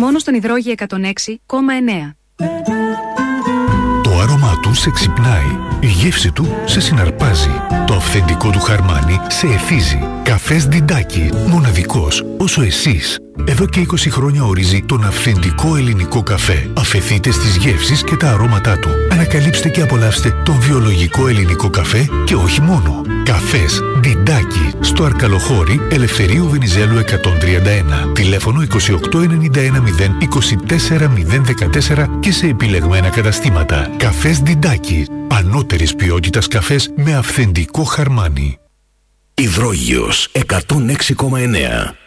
Μόνο στον Υδρόγειο 106,9. Το άρωμά του σε ξυπνάει, η γεύση του σε συναρπάζει, το αυθεντικό του χαρμάνι σε εθίζει. Καφές Διντάκι, μοναδικός όσο εσείς. Εδώ και 20 χρόνια ορίζει τον αυθεντικό ελληνικό καφέ. Αφεθείτε στις γεύσεις και τα αρώματά του. Ανακαλύψτε και απολαύστε τον βιολογικό ελληνικό καφέ και όχι μόνο. Καφές Διντάκι, στο Αρκαλοχώρι Ελευθερίου Βενιζέλου 131. Τηλέφωνο 28910 24014 και σε επιλεγμένα καταστήματα. Καφές Διντάκι, ανώτερης ποιότητας καφές με αυθεντικό χαρμάνι. Υδρόγειος 106,9.